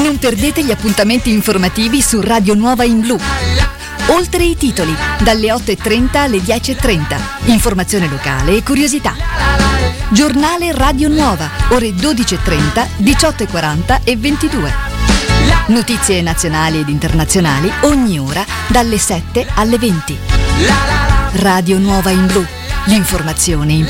Non perdete gli appuntamenti informativi su Radio Nuova in Blu. Oltre i titoli, dalle 8:30 alle 10:30. Informazione locale e curiosità. Giornale Radio Nuova, ore 12:30, 18:40 e 22. Notizie nazionali ed internazionali ogni ora dalle 7 alle 20. Radio Nuova in Blu, l'informazione in